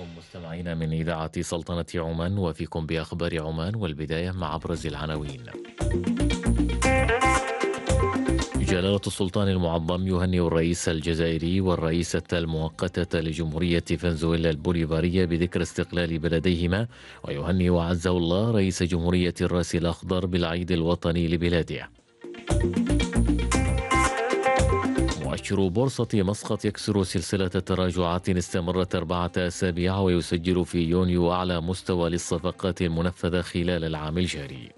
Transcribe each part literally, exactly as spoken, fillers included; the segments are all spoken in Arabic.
مستمعينا من إذاعة سلطنة عمان، وفيكم بأخبار عمان، والبداية مع أبرز العناوين. جلالة السلطان المعظم يهنئ الرئيس الجزائري والرئيسة المؤقتة لجمهورية فنزويلا البوليفارية بذكرى استقلال بلديهما، ويهنئ عزه الله رئيس جمهورية الراس الأخضر بالعيد الوطني لبلاده. مؤشر بورصة مسقط يكسر سلسلة تراجعات استمرت أربعة أسابيع، ويسجل في يونيو أعلى مستوى للصفقات المنفذة خلال العام الجاري.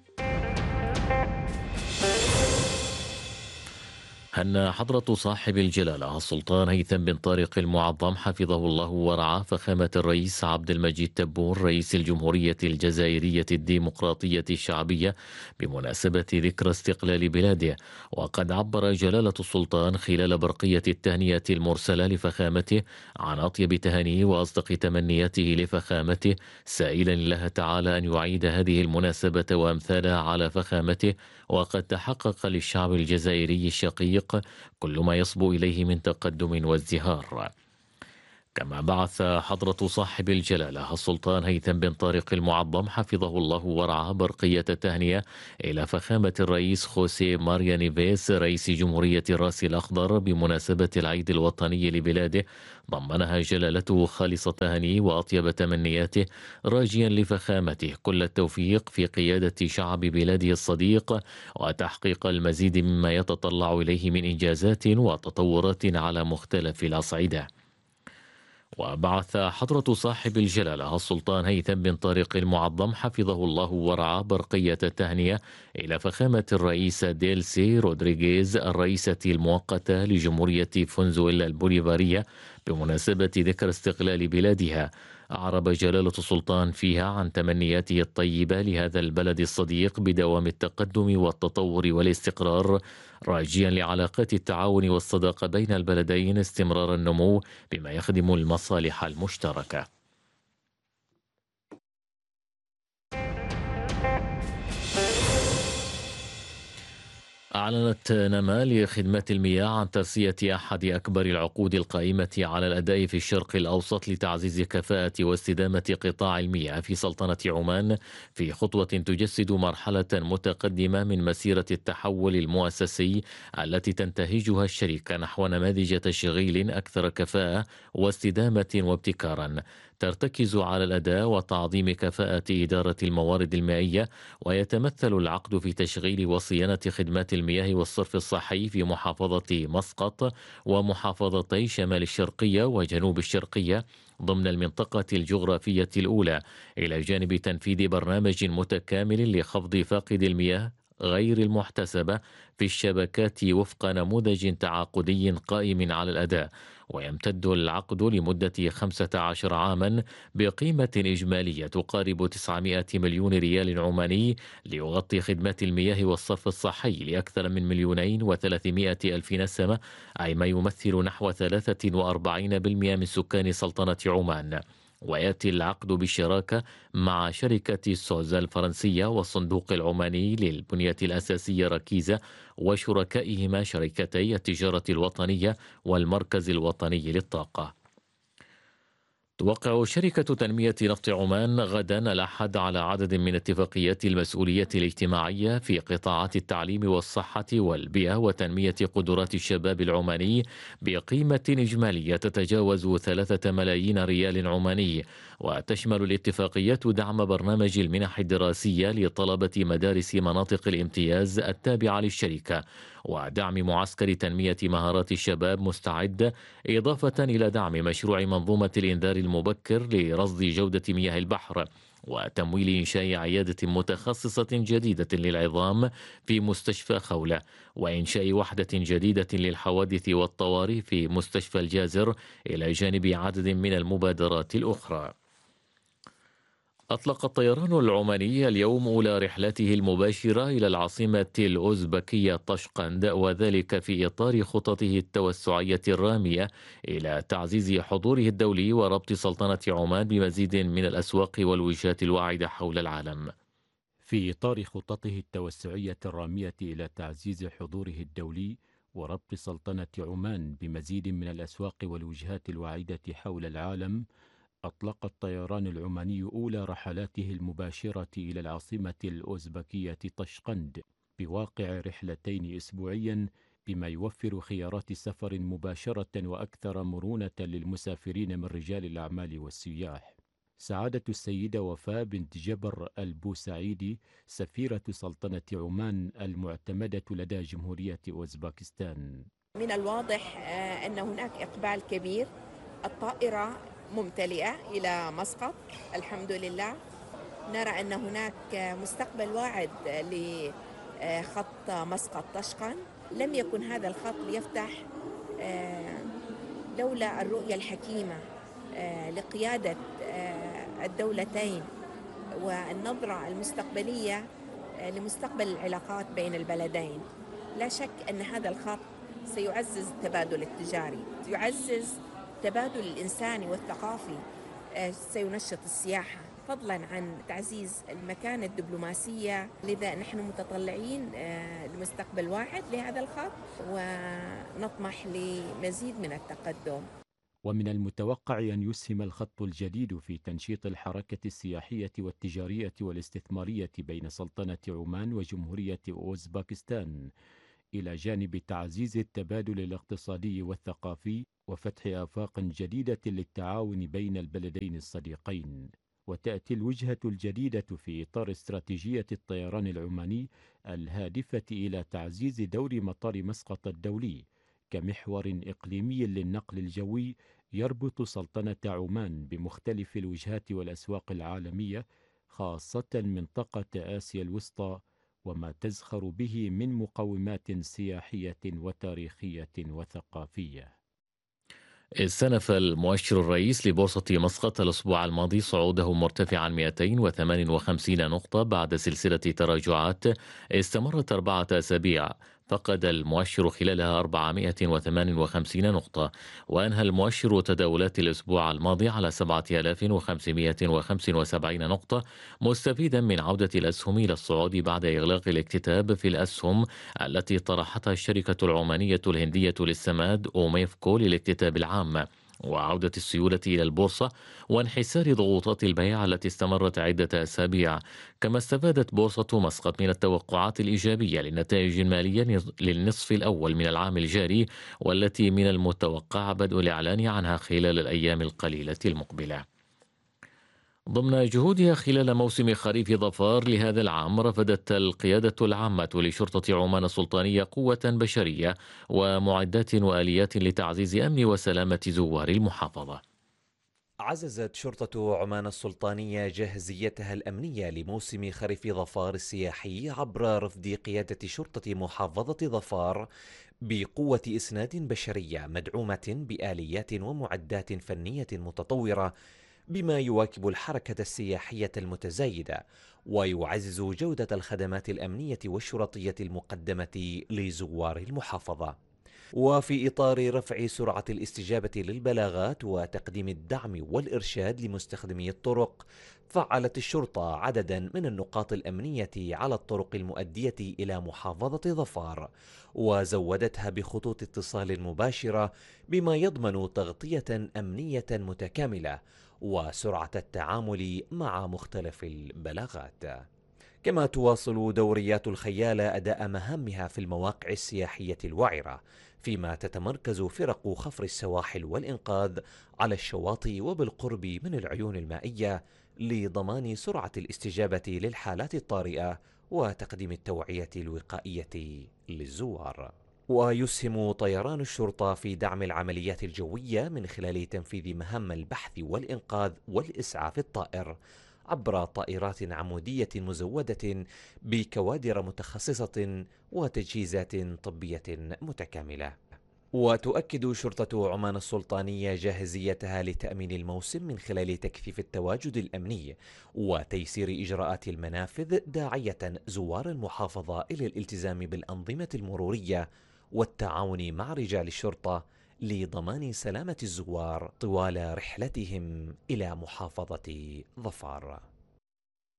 هنأ حضرة صاحب الجلالة السلطان هيثم بن طارق المعظم حفظه الله ورعاه فخامة الرئيس عبد المجيد تبون رئيس الجمهورية الجزائرية الديمقراطية الشعبية بمناسبة ذكرى استقلال بلاده. وقد عبر جلالة السلطان خلال برقية التهنئة المرسلة لفخامته عن أطيب تهانيه وأصدق تمنياته لفخامته، سائلا الله تعالى أن يعيد هذه المناسبة وأمثالها على فخامته، وقد تحقق للشعب الجزائري الشقيق كل ما يصبو إليه من تقدم وازدهار. كما بعث حضرة صاحب الجلالة السلطان هيثم بن طارق المعظم حفظه الله ورعاه برقية تهنئة إلى فخامة الرئيس خوسيه ماريا نيفيس رئيس جمهورية الراس الأخضر بمناسبة العيد الوطني لبلاده، ضمنها جلالته خالص تهانيه وأطيب تمنياته، راجيا لفخامته كل التوفيق في قيادة شعب بلاده الصديق وتحقيق المزيد مما يتطلع إليه من إنجازات وتطورات على مختلف الأصعدة. وبعث حضرة صاحب الجلالة السلطان هيثم بن طارق المعظم حفظه الله ورعاه برقية التهنئة إلى فخامة الرئيسة ديلسي رودريغيز الرئيسة المؤقتة لجمهورية فنزويلا البوليفارية بمناسبة ذكرى استقلال بلادها. أعرب جلالة السلطان فيها عن تمنياته الطيبة لهذا البلد الصديق بدوام التقدم والتطور والاستقرار، راجيا لعلاقات التعاون والصداقة بين البلدين استمرار النمو بما يخدم المصالح المشتركة. أعلنت نمال خدمات المياه عن ترسية أحد أكبر العقود القائمة على الأداء في الشرق الأوسط لتعزيز كفاءة واستدامة قطاع المياه في سلطنة عمان، في خطوة تجسد مرحلة متقدمة من مسيرة التحول المؤسسي التي تنتهجها الشركة نحو نماذج تشغيل أكثر كفاءة واستدامة وابتكارا، ترتكز على الأداء وتعظيم كفاءة إدارة الموارد المائية. ويتمثل العقد في تشغيل وصيانة خدمات المياه والصرف الصحي في محافظة مسقط ومحافظتي شمال الشرقية وجنوب الشرقية ضمن المنطقة الجغرافية الأولى، إلى جانب تنفيذ برنامج متكامل لخفض فاقد المياه غير المحتسبة في الشبكات وفق نموذج تعاقدي قائم على الأداء. ويمتد العقد لمدة خمسة عشر عاما بقيمة إجمالية تقارب تسعمائة مليون ريال عماني، ليغطي خدمات المياه والصرف الصحي لأكثر من مليونين وثلاثمائة ألف نسمة، أي ما يمثل نحو ثلاثة وأربعين بالمئة من سكان سلطنة عمان. ويأتي العقد بالشراكة مع شركة سوزا الفرنسية والصندوق العماني للبنية الأساسية ركيزة، وشركائهما شركتي التجارة الوطنية والمركز الوطني للطاقة. توقع شركة تنمية نفط عمان غدا الأحد على عدد من اتفاقيات المسؤولية الاجتماعية في قطاعات التعليم والصحة والبيئة وتنمية قدرات الشباب العماني بقيمة إجمالية تتجاوز ثلاثة ملايين ريال عماني، وتشمل الاتفاقيات دعم برنامج المنح الدراسية لطلبة مدارس مناطق الامتياز التابعة للشركة، ودعم معسكر تنمية مهارات الشباب مستعد، إضافة إلى دعم مشروع منظومة الإنذار المبكر لرصد جودة مياه البحر، وتمويل إنشاء عيادة متخصصة جديدة للعظام في مستشفى خولة، وإنشاء وحدة جديدة للحوادث والطوارئ في مستشفى الجازر، إلى جانب عدد من المبادرات الأخرى. أطلق الطيران العماني اليوم أولى رحلته المباشرة إلى العاصمة الأوزبكية طشقند، وذلك في إطار خططه التوسعية الرامية إلى تعزيز حضوره الدولي وربط سلطنة عمان بمزيد من الأسواق والوجهات الواعدة حول العالم. في إطار خططه التوسعية الرامية إلى تعزيز حضوره الدولي وربط سلطنة عمان بمزيد من الأسواق والوجهات الواعدة حول العالم، أطلق الطيران العماني أولى رحلاته المباشرة إلى العاصمة الأوزبكية طشقند بواقع رحلتين أسبوعيا، بما يوفر خيارات سفر مباشرة وأكثر مرونة للمسافرين من رجال الأعمال والسياح. سعادة السيدة وفاء بنت جبر البوسعيدي سفيرة سلطنة عمان المعتمدة لدى جمهورية أوزباكستان: من الواضح أن هناك إقبال كبير، الطائرة ممتلئة إلى مسقط الحمد لله. نرى أن هناك مستقبل واعد لخط مسقط طشقند. لم يكن هذا الخط ليفتح لولا الرؤية الحكيمة لقيادة الدولتين والنظرة المستقبلية لمستقبل العلاقات بين البلدين. لا شك أن هذا الخط سيعزز التبادل التجاري، يعزز التبادل الإنساني والثقافي، سينشط السياحة، فضلا عن تعزيز المكانة الدبلوماسية. لذا نحن متطلعين لمستقبل واحد لهذا الخط ونطمح لمزيد من التقدم. ومن المتوقع أن يسهم الخط الجديد في تنشيط الحركة السياحية والتجارية والاستثمارية بين سلطنة عمان وجمهورية أوزباكستان، إلى جانب تعزيز التبادل الاقتصادي والثقافي وفتح آفاق جديدة للتعاون بين البلدين الصديقين. وتأتي الوجهة الجديدة في إطار استراتيجية الطيران العماني الهادفة إلى تعزيز دور مطار مسقط الدولي كمحور إقليمي للنقل الجوي يربط سلطنة عمان بمختلف الوجهات والأسواق العالمية، خاصة منطقة آسيا الوسطى وما تزخر به من مقومات سياحية وتاريخية وثقافية. استنف المؤشر الرئيس لبورصة مسقط الأسبوع الماضي صعوده مرتفعا مئتين وثمانية وخمسين نقطة بعد سلسلة تراجعات استمرت أربعة أسابيع. فقد المؤشر خلالها أربعمئة وثمانية وخمسين نقطة، وأنهى المؤشر تداولات الأسبوع الماضي على سبعة آلاف وخمسمئة وخمسة وسبعين نقطة، مستفيدا من عودة الأسهم إلى الصعود بعد إغلاق الاكتتاب في الأسهم التي طرحتها الشركة العمانية الهندية للسماد أوميفكو للاكتتاب العام، وعودة السيولة إلى البورصة وانحسار ضغوطات البيع التي استمرت عدة أسابيع. كما استفادت بورصة مسقط من التوقعات الإيجابية للنتائج المالية للنصف الأول من العام الجاري، والتي من المتوقع بدء الإعلان عنها خلال الأيام القليلة المقبلة. ضمن جهودها خلال موسم خريف ظفار لهذا العام، رفدت القيادة العامة لشرطة عمان السلطانية قوة بشرية ومعدات وآليات لتعزيز أمن وسلامة زوار المحافظة. عززت شرطة عمان السلطانية جاهزيتها الأمنية لموسم خريف ظفار السياحي عبر رفد قيادة شرطة محافظة ظفار بقوة إسناد بشرية مدعومة بآليات ومعدات فنية متطورة، بما يواكب الحركة السياحية المتزايدة ويعزز جودة الخدمات الأمنية والشرطية المقدمة لزوار المحافظة. وفي إطار رفع سرعة الاستجابة للبلاغات وتقديم الدعم والإرشاد لمستخدمي الطرق، فعلت الشرطة عددا من النقاط الأمنية على الطرق المؤدية إلى محافظة ظفار، وزودتها بخطوط اتصال مباشرة بما يضمن تغطية أمنية متكاملة وسرعة التعامل مع مختلف البلاغات. كما تواصل دوريات الخيالة أداء مهامها في المواقع السياحية الوعرة، فيما تتمركز فرق خفر السواحل والإنقاذ على الشواطئ وبالقرب من العيون المائية لضمان سرعة الاستجابة للحالات الطارئة وتقديم التوعية الوقائية للزوار. ويسهم طيران الشرطة في دعم العمليات الجوية من خلال تنفيذ مهام البحث والإنقاذ والإسعاف الطائر عبر طائرات عمودية مزودة بكوادر متخصصة وتجهيزات طبية متكاملة. وتؤكد شرطة عمان السلطانية جاهزيتها لتأمين الموسم من خلال تكثيف التواجد الأمني وتيسير إجراءات المنافذ، داعية زوار المحافظة إلى الالتزام بالأنظمة المرورية والتعاون مع رجال الشرطة لضمان سلامة الزوار طوال رحلتهم إلى محافظة ظفار.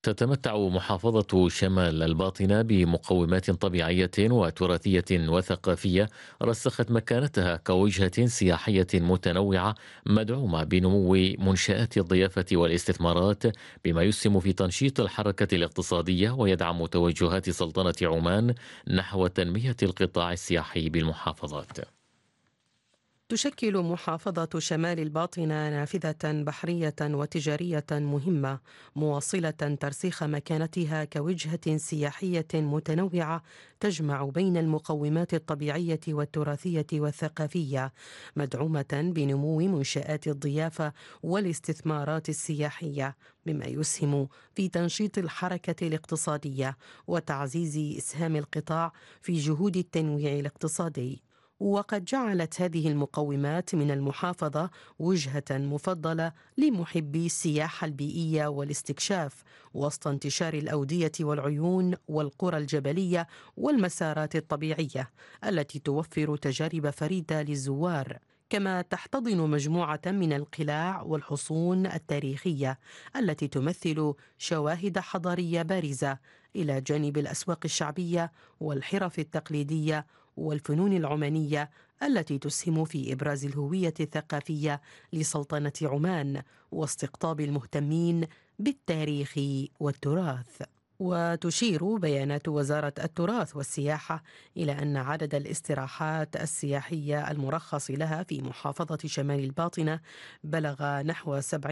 تتمتع محافظة شمال الباطنة بمقومات طبيعية وتراثية وثقافية رسخت مكانتها كوجهة سياحية متنوعة مدعومة بنمو منشآت الضيافة والاستثمارات، بما يسهم في تنشيط الحركة الاقتصادية ويدعم توجهات سلطنة عمان نحو تنمية القطاع السياحي بالمحافظات. تشكل محافظة شمال الباطنة نافذة بحرية وتجارية مهمة، مواصلة ترسيخ مكانتها كوجهة سياحية متنوعة تجمع بين المقومات الطبيعية والتراثية والثقافية، مدعومة بنمو منشآت الضيافة والاستثمارات السياحية، مما يسهم في تنشيط الحركة الاقتصادية وتعزيز إسهام القطاع في جهود التنويع الاقتصادي. وقد جعلت هذه المقومات من المحافظة وجهة مفضلة لمحبي السياحة البيئية والاستكشاف، وسط انتشار الأودية والعيون والقرى الجبلية والمسارات الطبيعية التي توفر تجارب فريدة للزوار. كما تحتضن مجموعة من القلاع والحصون التاريخية التي تمثل شواهد حضارية بارزة، إلى جانب الأسواق الشعبية والحرف التقليدية والفنون العمانية التي تسهم في إبراز الهوية الثقافية لسلطنة عمان واستقطاب المهتمين بالتاريخ والتراث. وتشير بيانات وزارة التراث والسياحة إلى أن عدد الاستراحات السياحية المرخص لها في محافظة شمال الباطنة بلغ نحو سبعين